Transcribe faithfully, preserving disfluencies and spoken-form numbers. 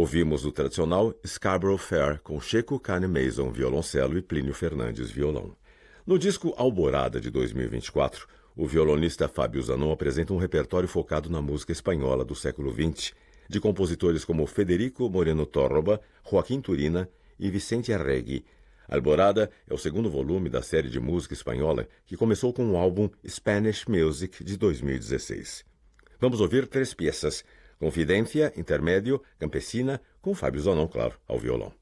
Ouvimos o tradicional Scarborough Fair com Checo Cane Mason, violoncelo, e Plínio Fernandes, violão. No disco Alborada, de dois mil e vinte e quatro, o violonista Fábio Zanon apresenta um repertório focado na música espanhola do século vinte, de compositores como Federico Moreno Torroba, Joaquim Turina e Vicente Arregui. Alborada é o segundo volume da série de música espanhola, que começou com o álbum Spanish Music, de dois mil e dezesseis. Vamos ouvir três peças: Confidência, Intermédio, Campesina, com Fábio Zanon, claro, ao violão.